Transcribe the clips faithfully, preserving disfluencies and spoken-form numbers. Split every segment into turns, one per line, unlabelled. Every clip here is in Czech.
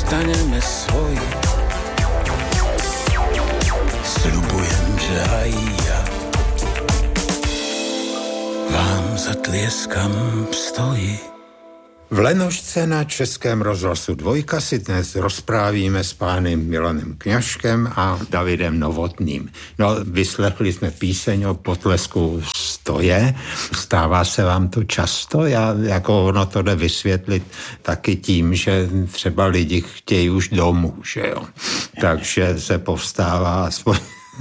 dostaneme svoji. Sľubujem, že aj ja vám zatlieskam stojí.
V Lenošce na Českém rozhlasu Dvojka si dnes rozprávíme s pány Milanem Kňažkem a Davidem Novotným. No, vyslechli jsme píseň o potlesku stoje. Stává se vám to často? Já, jako ono to jde vysvětlit taky tím, že třeba lidi chtějí už domů, že jo? Takže se povstává aspoň.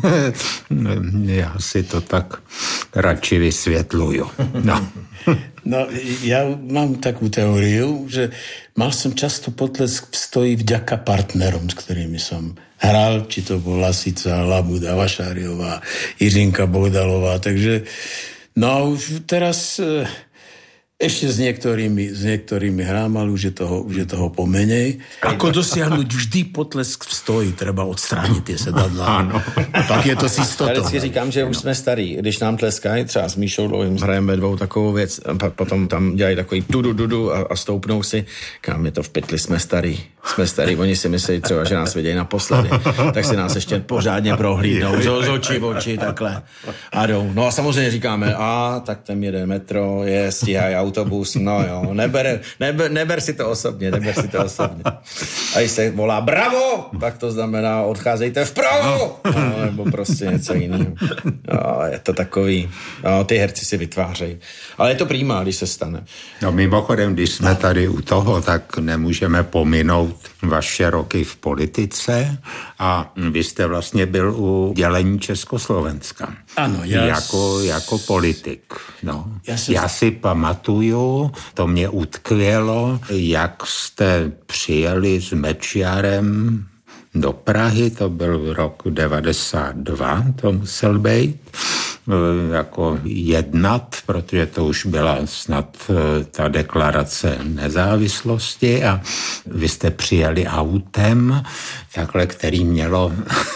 Já si to tak radši vysvětluju. No.
No, ja mám takú teóriu, že mal som často potlesk v stoji vďaka partnerom, s ktorými som hral, či to bol Lasica, Labuda, Vašáriová, Jiřinka Bohdalová, takže no teraz ešte s niektorými, s niektorými hrám, ale už je toho, už je toho pomenej. Ako dosiahnuť vždy potlesk v stoji, treba odstrániť tie sedadlá.
Ano.
A pak je to si stotou.
Já vždycky říkám, že už jsme starý. Když nám tleskají, třeba s Míšou Dlouhým hrajeme dvou takovou věc, a potom tam dělají takový dudu dudu a, a stoupnou si, kam je to v pytli, jsme starý. Jsme starý, oni si myslí třeba, že nás vidějí naposledy, tak si nás ještě pořádně prohlídnou, z, z očí v oči, takhle. A jdou. No a samozřejmě říkáme, a tak tam jede metro, je, stíhají autobus, no jo, neber, neber, neber si to osobně, neber si to osobně. A když se volá bravo, tak to znamená odcházejte vpravo, no, nebo prostě něco jiného. No, je to takový, no, ty herci si vytvářejí. Ale je to prima, když se stane.
No mimochodem, když jsme tady u toho, tak nemůžeme pominout vaše roky v politice a vy jste vlastně byl u dělení Československa.
Ano, já...
Jako, jako politik, no.
Já, jsem...
já si pamatuju, to mě utkvělo, jak jste přijeli s Mečiarem do Prahy, to byl rok devadesát dva, to musel být, jako jednat, protože to už byla snad ta deklarace nezávislosti a vy jste přijeli autem, takhle, který mělo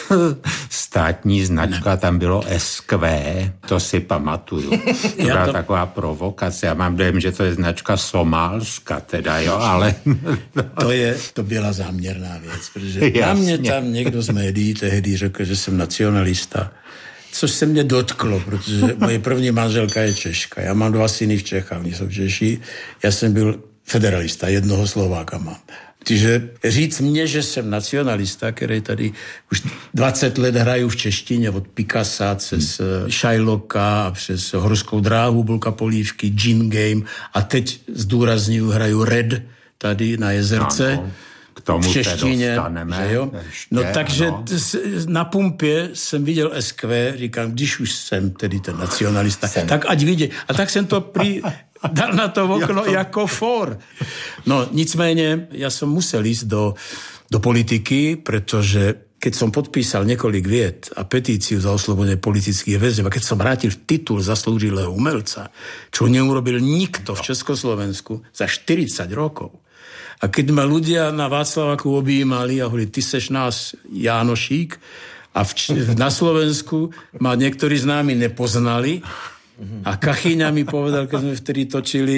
státní značka, tam bylo S Q, to si pamatuju. To byla to... taková provokace, já mám dojem, že to je značka Somálska teda, jo, ale...
to je, to byla záměrná věc, protože na mě tam někdo z médií tehdy řekl, že jsem nacionalista. Což se mě dotklo, protože moje první manželka je Češka. Já mám dva syny v Čechách, oni jsou Češi. Já jsem byl federalista, jednoho Slováka mám. Takže říct mně, že jsem nacionalista, který tady už dvacet let hraju v češtině, od Picassa přes Shylocka a přes Horskou dráhu, Bulka Polívky, Gin Game a teď zdůrazňuji, hraju Red tady na Jezerce.
No, no. K tomu
v češtině, že jo?
Ještě,
no takže
no.
na pumpě jsem viděl S Q, říkám, když už jsem tedy ten nacionalista,
jsem.
tak ať vidě. A tak jsem to pri, dal na to okno jako for. No nicméně, já jsem musel jít do, do politiky, protože keď som podpísal niekoľko viet a petíciu za oslobodenie politických väzňov a keď som vrátil titul zaslúžilého umelca, čo neurobil nikto v Československu za štyridsať rokov. A keď ma ľudia na Václaváku objímali a hovorili, ty seš nás Jánošík a v, na Slovensku ma niektorí známi nepoznali a Kachyňa mi povedal, keď sme vtedy točili,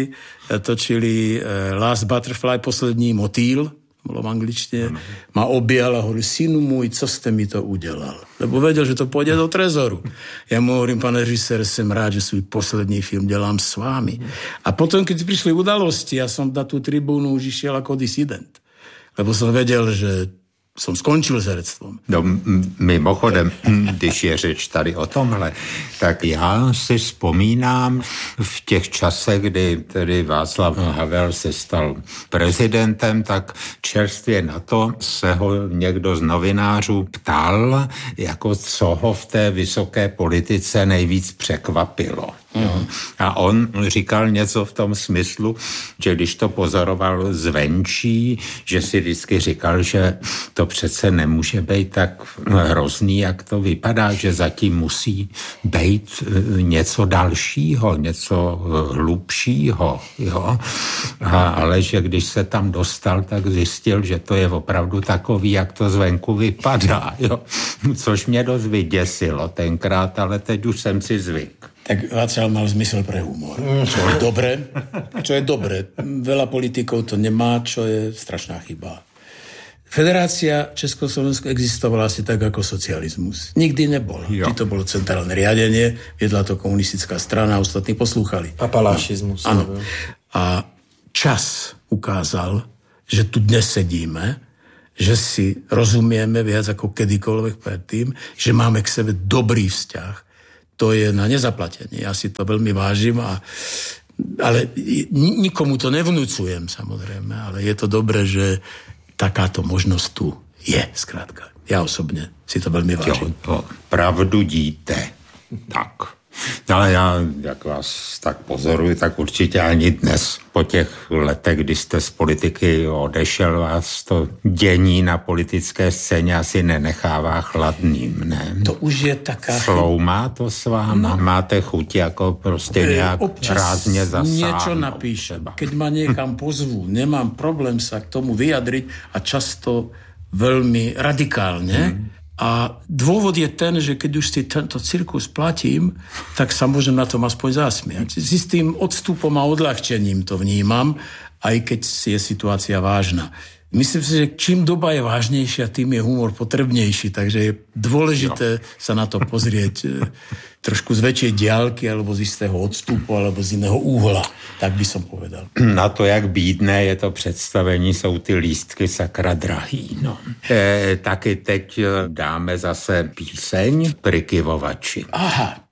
točili uh, Last Butterfly, poslední motýl, bolo v angličtine, ma objal a hovorí, synu môj, co ste mi to udelal? Lebo vedel, že to pôjde do trezoru. Ja mu hovorím, pane režisér, som rád, že svoj posledný film delám s vámi. A potom, keď prišli udalosti, ja som na tú tribúnu už išiel ako disident. Lebo som vedel, že jsem skončil s herectvem.
No, mimochodem, když je řeč tady o tomhle, tak já si vzpomínám v těch časech, kdy tedy Václav Havel se stal prezidentem, tak čerstvě na to se ho někdo z novinářů ptal, jako co ho v té vysoké politice nejvíc překvapilo. Jo. A on říkal něco v tom smyslu, že když to pozoroval zvenčí, že si vždycky říkal, že to přece nemůže být tak hrozný, jak to vypadá, že zatím musí být něco dalšího, něco hlubšího. Jo? A, ale že když se tam dostal, tak zjistil, že to je opravdu takový, jak to zvenku vypadá. Jo? Což mě dost vyděsilo tenkrát, ale teď už jsem si zvyk.
Tak Václav mal zmysel pre humor. Čo je dobré, čo je dobré. Veľa politikov to nemá, čo je strašná chyba. Federácia Československo existovala asi tak ako socializmus. Nikdy nebola. Vždy to bolo centrálne riadenie, viedla to komunistická strana a ostatní poslúchali.
Papalášizmus.
Áno. A čas ukázal, že tu dnes sedíme, že si rozumieme viac ako kedykoľvek predtým, že máme k sebe dobrý vzťah. To je na nezaplatenie. Ja si to veľmi vážim, a, ale nikomu to nevnúcujem, samozrejme, ale je to dobré, že takáto možnosť tu je, skrátka. Ja osobne si to veľmi vážim.
Jo, pravdu díte. Tak. Ale já, jak vás tak pozoruji, tak určitě ani dnes, po těch letech, kdy jste z politiky odešel, vás to dění na politické scéně asi nenechává chladným, ne?
To už je taká...
Sloumá to s váma? No. Máte chuť jako prostě nějak rázně zasáhnout?
Niečo napíšem. Keď ma niekam pozvú, nemám problém sa k tomu vyjadriť a často veľmi radikálne. Hmm. A dôvod je ten, že keď už si tento cirkus platím, tak sa môžem na tom aspoň zasmiať. S istým odstupom a odľahčením to vnímam, aj keď je situácia vážna. Myslím si, že čím doba je vážnejšia, tým je humor potrebnejší, takže je dôležité jo. sa na to pozrieť trošku z väčšej diaľky, alebo z istého odstupu, alebo z iného úhla, tak by som povedal.
Na to, jak bídné je to představení, jsou ty lístky sakra drahý. No. E, taky teď dáme zase píseň Prikyvovači.
Aha.